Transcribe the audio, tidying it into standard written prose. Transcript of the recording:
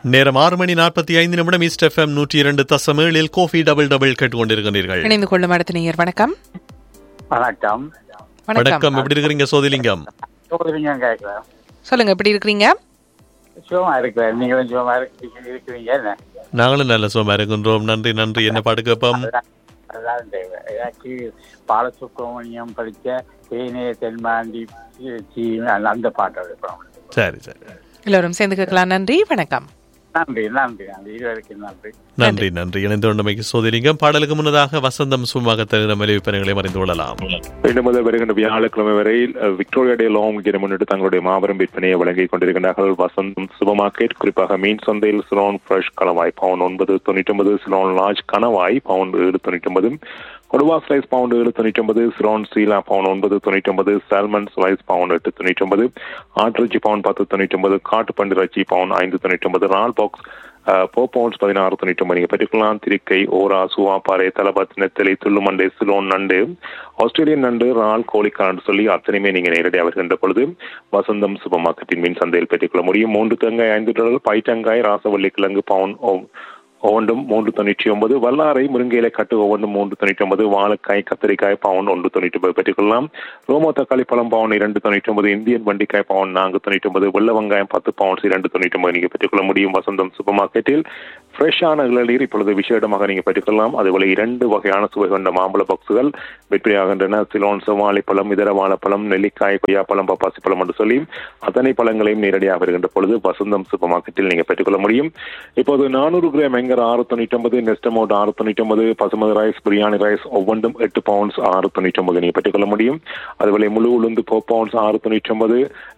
நேரம் 6:45 east FM 102.7 Kofi double கேட்டுக்கொண்டிருக்கிறீர்கள். இணைந்து கொள்ளும் அடுத்த நேயர். வணக்கம். வணக்கம். வணக்கம். எப்படி இருக்கிறீங்க சோதிலிங்கம்? சொல்லுங்க, எப்படி இருக்கிறீங்க? சுகமா இருக்கிறேன். நீங்களும் சுகமா இருக்கிறீங்க? நாங்களும் நல்ல சுகமா இருக்கின்றோம். நன்றி நன்றி. என்ன பாட்டு கேட்போம்? எனக்கு பாலசுப்ரமணியம் படித்த தேனே தென்மாண்டி அந்த பாட்டை எடுப்போம். சரி சரி, எல்லோரும் சேர்ந்து கேட்கலாம். நன்றி, வணக்கம். நன்றி நன்றி நன்றி. இதுவரைக்கும் நன்றி நன்றி நன்றி. இணைந்து கொண்டமைக்கு சோதிலிங்கம். பாடலுக்கு முன்னதாக வசந்தம் சும்மாக தருகிற மலிவிப்பனைகளை மறைந்து கொள்ளலாம். மீண்டும் முதல் வருகின்ற வியாழக்கிழமை வரையில் விக்டோரியா டே லாங் வீக்கெண்டை முன்னிட்டு தங்களுடைய மாபெரும் விற்பனையை வழங்கிக் கொண்டிருக்கின்றார்கள். வசந்தம் சூப்பர் மார்க்கெட். குறிப்பாக மீன் சந்தையில் சிலோன் ஃப்ரெஷ் கணவாய் பவுன் 9.99, சிலோன் லார்ஜ் கணவாய் பவுன் 7.99, கொடுவா ஸ்லைஸ் பவுண்ட் 7.99, சிரோன் சீலா bound 9.99, salmon slice bound 8.99, ஆட்டிறைச்சி bound 10.99, காட்டுப்பண்டு இறைச்சி பவுண்ட் 5.99, ரால் பாக்ஸ் 4 பவுண்ட்ஸ் 16.99. நீங்க பெற்றுக்கலாம். திரிக்கை, ஓரா, சுவாப்பாறை, தலபத், நெத்தலி, துள்ளுமண்டை, சிலோன் நண்டு, ஆஸ்திரேலியன் நண்டு, ரால், கோழிக்கான்னு சொல்லி அத்தனையுமே நீங்க நேரடியாக வருகின்ற பொழுது வசந்தம் சூப்பர் மார்க்கெட்டின் மீன் சந்தையில் பெற்றுக்கொள்ள முடியும். 3 தேங்காய் $5, பைட்டங்காய், ராசவள்ளி கிழங்கு பவுண்ட் ஒவ்வொன்றும் 3.99, வல்லாரை முருங்கையிலை கட்டு ஒவ்வொன்றும் 3.99, வாழைக்காய் கத்திரிக்காய் பவுண்ட் 1.99 பெற்றுக்கொள்ளலாம். ரோமோ தக்காளி பழம் பவுண்ட் 2.99, இந்தியன் வண்டிக்காய் பவுண்ட் 4.99, வெள்ளை வெங்காயம் 10 பவுண்ட்ஸ் 2.99 நீங்க பெற்றுக்கொள்ள முடியும். வசந்தம் சூப்பர் மார்க்கெட்டில் ஃப்ரெஷ்ஷான இளநீர் இப்பொழுது விசேடமாக நீங்க பெற்றுக்கொள்ளலாம். அதுபோல 2 வகையான சுவை கொண்ட மாம்பழ பாக்ஸுகள் விற்பனையாகின்றன. சிலோன் செவ்வாழை பழம், இதர வாழைப்பழம், நெல்லிக்காய், கொய்யாப்பழம், பப்பாசி பழம் என்று சொல்லி அத்தனை பழங்களையும் நேரடியாக வருகின்ற பொழுது வசந்தம் சூப்பர் மார்க்கெட்டில் நீங்க பெற்றுக்கொள்ள முடியும். இப்போது 400 கிராம் எங்கர் 6.99, நெஸ்டமோட் 6.99, பசுமதி ரைஸ், பிரியாணி ரைஸ் ஒவ்வொன்றும் 8 பவுண்ட்ஸ் 6.99 நீங்க பெற்றுக்கொள்ள முடியும். அதுபோல முழு உளுந்து 4 பவுண்ட்ஸ் 6.99,